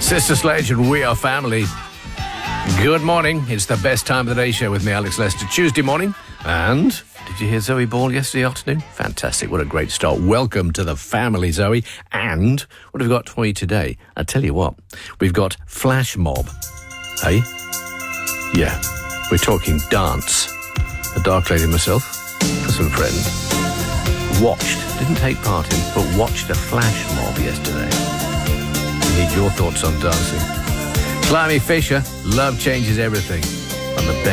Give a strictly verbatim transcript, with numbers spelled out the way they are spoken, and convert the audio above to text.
Sister Sledge and We Are Family. Good morning. It's the best time of the day show with me, Alex Lester. Tuesday morning. And did you hear Zoe Ball yesterday afternoon? Fantastic. What a great start. Welcome to the family, Zoe. And what have we got for you today? I tell you what, we've got Flash Mob. Hey? Yeah, we're talking dance. A dark lady myself, for some friends, watched, didn't take part in, but watched a flash mob yesterday. I need your thoughts on dancing. Slimy Fisher, Love Changes Everything, on the best.